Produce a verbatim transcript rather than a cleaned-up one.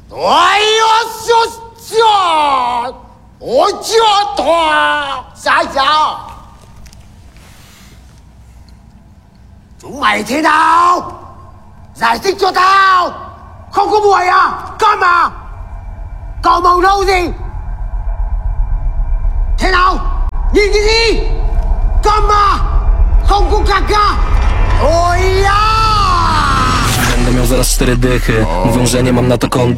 哎呦，小小，我叫他傻小，仲未聽到？giải thích cho tao. Không có buổi à? Câm à? Cậu màu đâu gì? Thế nào? Nhìn cái gì? Câm à? Không có cạc à? Ôi à! Będę miał zaraz cztery dychy. Mówią, że nie mam na to kondycji.